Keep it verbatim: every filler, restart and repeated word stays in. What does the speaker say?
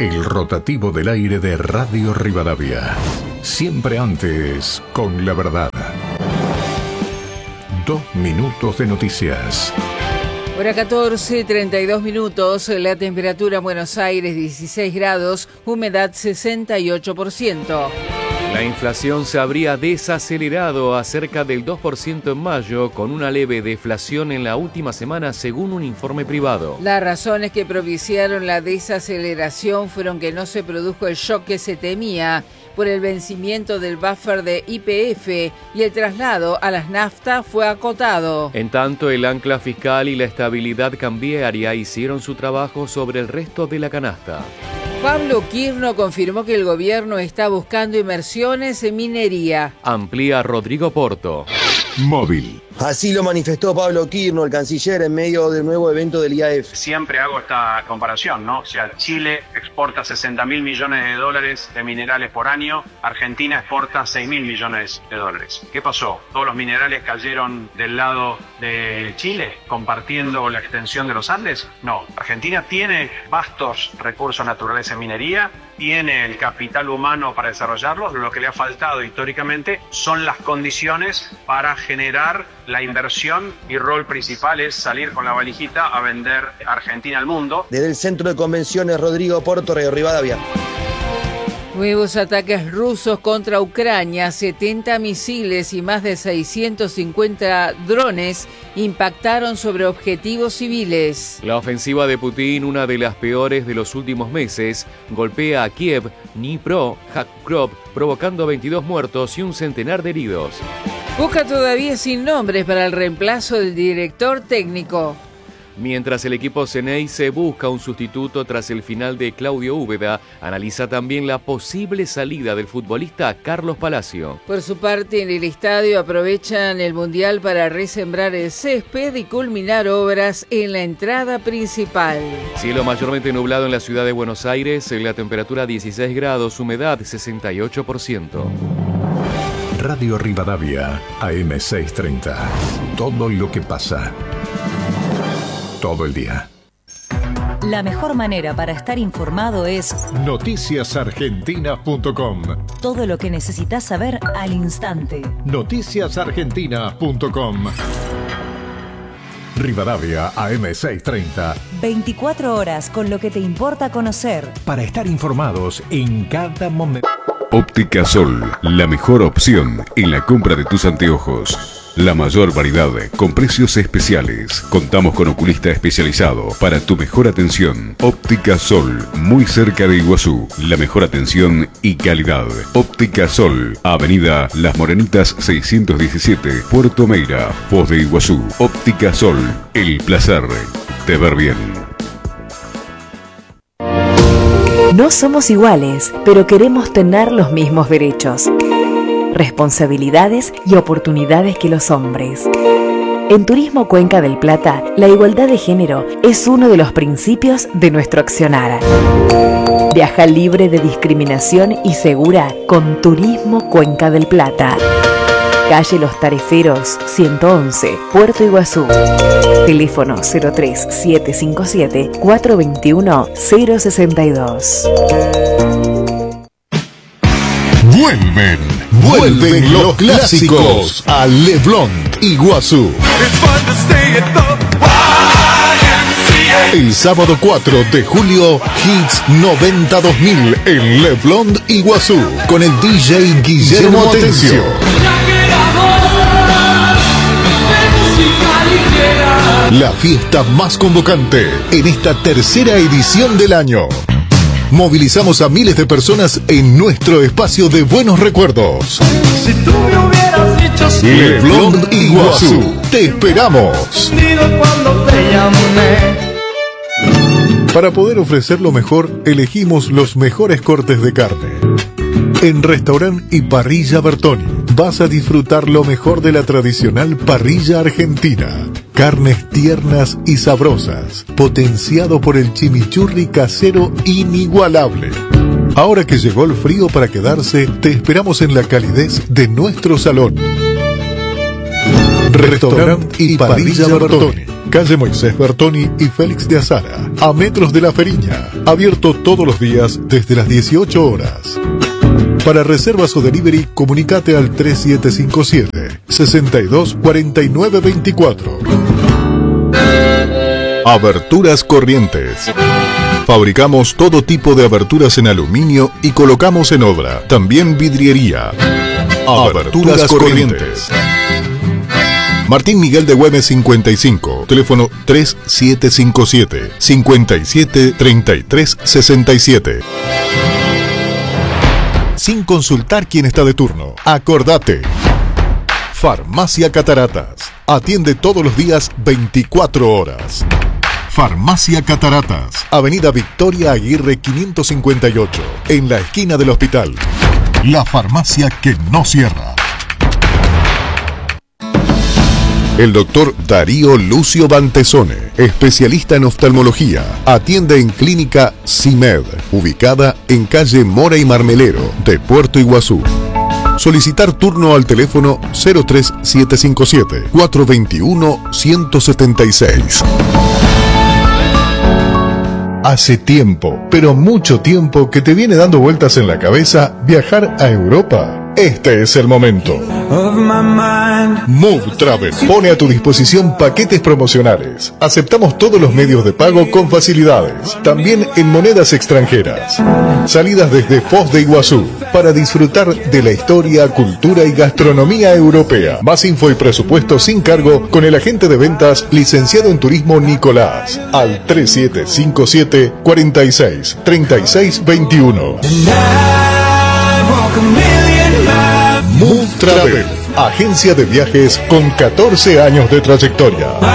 El rotativo del aire de Radio Rivadavia. Siempre antes, con la verdad. Dos minutos de noticias. Hora catorce, treinta y dos minutos, la temperatura en Buenos Aires dieciséis grados, humedad sesenta y ocho por ciento. La inflación se habría desacelerado a cerca del dos por ciento en mayo, con una leve deflación en la última semana, según un informe privado. Las razones que propiciaron la desaceleración fueron que no se produjo el shock que se temía por el vencimiento del buffer de Y P F y el traslado a las naftas fue acotado. En tanto, el ancla fiscal y la estabilidad cambiaria hicieron su trabajo sobre el resto de la canasta. Pablo Quirno confirmó que el gobierno está buscando inversiones en minería. Amplía Rodrigo Porto. Móvil. Así lo manifestó Pablo Quirno, el canciller, en medio del nuevo evento del I A F. Siempre hago esta comparación, ¿no? O sea, Chile exporta sesenta mil millones de dólares de minerales por año, Argentina exporta seis mil millones de dólares. ¿Qué pasó? ¿Todos los minerales cayeron del lado de Chile, compartiendo la extensión de los Andes? No. Argentina tiene vastos recursos naturales en minería, tiene el capital humano para desarrollarlos. Lo que le ha faltado históricamente son las condiciones para generar la inversión. Mi rol principal es salir con la valijita a vender Argentina al mundo. Desde el Centro de Convenciones Rodrigo Porto, Radio Rivadavia. Nuevos ataques rusos contra Ucrania, setenta misiles y más de seiscientos cincuenta drones impactaron sobre objetivos civiles. La ofensiva de Putin, una de las peores de los últimos meses, golpea a Kiev, Dnipro, Kharkov, provocando veintidós muertos y un centenar de heridos. Busca todavía sin nombres para el reemplazo del director técnico. Mientras el equipo Ceneice busca un sustituto tras el final de Claudio Úbeda, analiza también la posible salida del futbolista Carlos Palacio. Por su parte, en el estadio aprovechan el Mundial para resembrar el césped y culminar obras en la entrada principal. Cielo mayormente nublado en la ciudad de Buenos Aires, la temperatura dieciséis grados, humedad sesenta y ocho por ciento. Radio Rivadavia, A M seiscientos treinta. Todo lo que pasa. Todo el día. La mejor manera para estar informado es noticias argentinas punto com. Todo lo que necesitas saber al instante. noticias argentinas punto com. Rivadavia, A M seiscientos treinta. veinticuatro horas con lo que te importa conocer. Para estar informados en cada momento. Óptica Sol, la mejor opción en la compra de tus anteojos. La mayor variedad con precios especiales. Contamos con oculista especializado para tu mejor atención. Óptica Sol, muy cerca de Iguazú. La mejor atención y calidad. Óptica Sol, Avenida Las Morenitas seiscientos diecisiete, Puerto Meira, Foz de Iguazú. Óptica Sol, el placer de ver bien. No somos iguales, pero queremos tener los mismos derechos, responsabilidades y oportunidades que los hombres. En Turismo Cuenca del Plata, la igualdad de género es uno de los principios de nuestro accionar. Viaja libre de discriminación y segura con Turismo Cuenca del Plata. Calle Los Tareferos, ciento once, Puerto Iguazú. Teléfono cero tres siete cinco siete cuatro dos uno cero seis dos. Vuelven, vuelven los clásicos a Le Blonde Iguazú. El sábado cuatro de julio, Hits noventa dos mil en Le Blonde Iguazú, con el D J Guillermo Atencio. La fiesta más convocante en esta tercera edición del año. Movilizamos a miles de personas en nuestro espacio de buenos recuerdos. Si tú me hubieras dicho sí, Le Blonde Iguazú, te esperamos. Cuando te llamé. Para poder ofrecer lo mejor, elegimos los mejores cortes de carne. En Restaurant y Parrilla Bertoni vas a disfrutar lo mejor de la tradicional parrilla argentina. Carnes tiernas y sabrosas, potenciado por el chimichurri casero inigualable. Ahora que llegó el frío para quedarse, te esperamos en la calidez de nuestro salón. Restaurant y Parrilla Bertoni. calle Moisés Bertoni y Félix de Azara, a metros de La Feriña. Abierto todos los días desde las dieciocho horas. Para reservas o delivery, comunicate al tres siete cinco siete, seis dos cuatro nueve dos cuatro. Aberturas Corrientes. Fabricamos todo tipo de aberturas en aluminio y colocamos en obra. También vidriería. Aberturas Corrientes. Martín Miguel de Güemes cincuenta y cinco. Teléfono tres siete cinco siete, cinco siete tres tres seis siete. Sin consultar quién está de turno. Acordate. Farmacia Cataratas. Atiende todos los días veinticuatro horas. Farmacia Cataratas. Avenida Victoria Aguirre quinientos cincuenta y ocho. En la esquina del hospital. La farmacia que no cierra. El doctor Darío Lucio Bantesone, especialista en oftalmología, atiende en Clínica CIMED, ubicada en calle Mora y Marmelero de Puerto Iguazú. Solicitar turno al teléfono cero tres siete cinco siete, cuatro dos uno, uno siete seis. Hace tiempo, pero mucho tiempo, que te viene dando vueltas en la cabeza viajar a Europa. Este es el momento. Move Travel pone a tu disposición paquetes promocionales. Aceptamos todos los medios de pago con facilidades, también en monedas extranjeras. Salidas desde Foz de Iguazú para disfrutar de la historia, cultura y gastronomía europea. Más info y presupuesto sin cargo con el agente de ventas licenciado en turismo Nicolás al tres siete cinco siete, cuatro seis, tres seis dos uno. Move Travel, agencia de viajes con catorce años de trayectoria.